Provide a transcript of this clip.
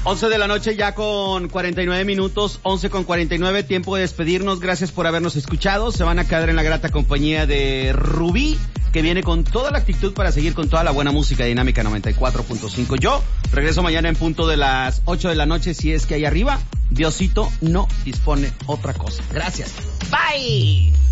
11 de la noche ya con 49 minutos, 11 con 49, tiempo de despedirnos. Gracias por habernos escuchado. Se van a quedar en la grata compañía de Rubí, que viene con toda la actitud para seguir con toda la buena música de Dinámica 94.5. Yo regreso mañana en punto de las 8 de la noche, si es que ahí arriba Diosito no dispone otra cosa. Gracias. Bye.